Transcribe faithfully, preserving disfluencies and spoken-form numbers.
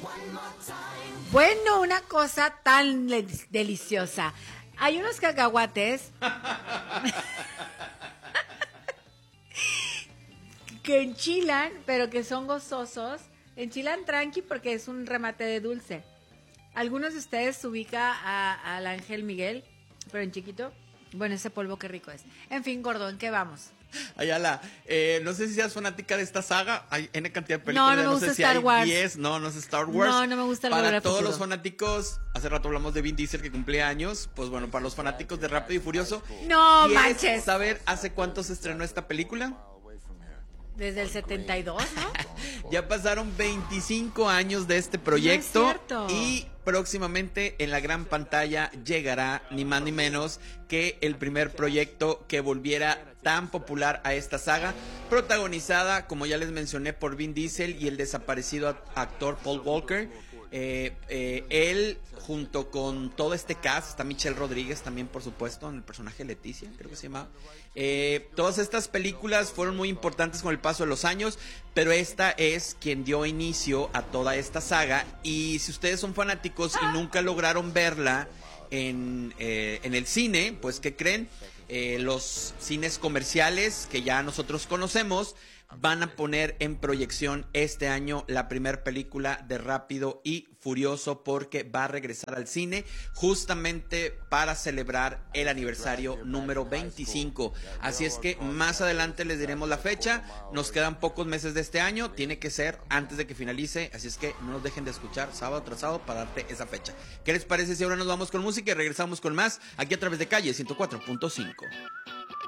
Bueno, una cosa tan le- deliciosa. Hay unos cacahuates que enchilan, pero que son gozosos. Enchilan tranqui porque es un remate de dulce. Algunos de ustedes se ubica a- al Ángel Miguel, pero en chiquito. Bueno, ese polvo qué rico es. En fin, gordo, ¿en qué vamos? Ayala, eh, no sé si seas fanática de esta saga. Hay N cantidad de películas. No, no me no gusta sé si Star hay Wars. diez. No, no es Star Wars. No, no me gusta el Volver Para al todos Futuro. los fanáticos, hace rato hablamos de Vin Diesel que cumple años. Pues bueno, para los fanáticos de Rápido y Furioso. No ¿quieres manches. saber hace cuánto se estrenó esta película? Desde el setenta y dos, ¿no? Ya pasaron veinticinco años de este proyecto. No es cierto. Y próximamente en la gran pantalla llegará ni más ni menos que el primer proyecto que volviera tan popular a esta saga, protagonizada, como ya les mencioné, por Vin Diesel y el desaparecido act- actor Paul Walker. Eh, eh, él, junto con todo este cast, está Michelle Rodríguez también, por supuesto, en el personaje de Leticia, creo que se llama. Eh, todas estas películas fueron muy importantes con el paso de los años, pero esta es quien dio inicio a toda esta saga. Y si ustedes son fanáticos y nunca lograron verla en, eh, en el cine, pues ¿qué creen? Eh, los cines comerciales que ya nosotros conocemos van a poner en proyección este año la primera película de Rápido y Furioso, porque va a regresar al cine justamente para celebrar el aniversario número veinticinco. Así es que más adelante les diremos la fecha. Nos quedan pocos meses de este año, tiene que ser antes de que finalice, así es que no nos dejen de escuchar sábado tras sábado para darte esa fecha. ¿Qué les parece si ahora nos vamos con música y regresamos con más aquí a través de Calle ciento cuatro punto cinco?